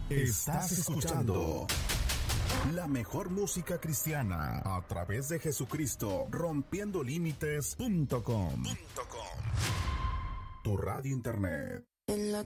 Estás escuchando la mejor música cristiana a través de Jesucristo, rompiendolímites.com. Tu radio internet. En la